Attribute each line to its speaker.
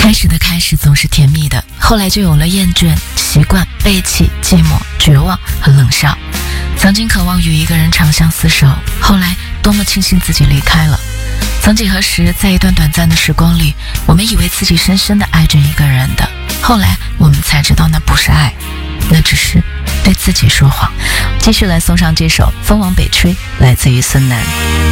Speaker 1: 开始的开始总是甜蜜的，后来就有了厌倦、习惯、背弃、寂寞、绝望和冷笑。曾经渴望与一个人长相厮守，后来多么庆幸自己离开了。曾几何时，在一段短暂的时光里，我们以为自己深深地爱着一个人的，后来我们才知道那不是爱，那只是对自己说谎。继续来送上这首《风往北吹》，来自于孙楠。